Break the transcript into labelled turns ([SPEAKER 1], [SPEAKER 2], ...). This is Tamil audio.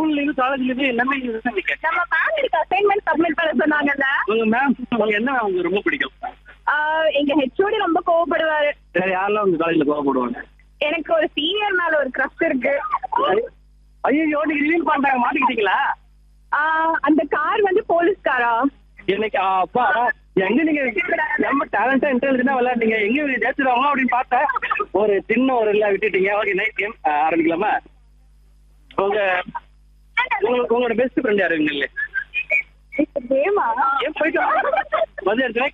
[SPEAKER 1] ஸ்கூல்ல இருந்து காலேஜ்ல இருந்து எல்லாமே இங்க தான் நிக்க.
[SPEAKER 2] நம்ம மேம் அசைன்மெண்ட் சப்மிட் பண்ண சொன்னாங்கல்ல.
[SPEAKER 1] உங்க மேம் உங்களுக்கு என்ன உங்களுக்கு ரொம்ப பிடிக்கும்?
[SPEAKER 2] எங்க ஹெச்ஓடி ரொம்ப கோவப்படுவாரு.
[SPEAKER 1] வேற யாரெல்லாம் உங்க காலேஜ்ல கோவப்படுவாங்க?
[SPEAKER 2] எனக்கு ஒரு சீனியர் மேல ஒரு கிரஷ் இருக்கு.
[SPEAKER 1] ஐயோ நீங்க ரிவீல் பண்றாங்க, மாட்டிக்கிட்டீங்களா?
[SPEAKER 2] அந்த கார் வந்து போலீஸ் காரா?
[SPEAKER 1] எனக்கு அப்பா எங்க நீங்க நம்ம டேலண்டா இன்டெலிஜென்ட்டா விளையாடுறீங்க, எங்க ஜெயிச்சிருவாங்க அப்படின்னு பார்த்தேன். ஒரு சின்ன ஒரு இல்ல விட்டுட்டீங்க. ஓகே நைட் கேம் ஆரம்பிக்கலாமா? உங்களோட பெஸ்ட் ஃப்ரெண்ட் யாரு? இல்ல
[SPEAKER 2] தேவா.
[SPEAKER 1] ஏன் போயிட்டு வந்து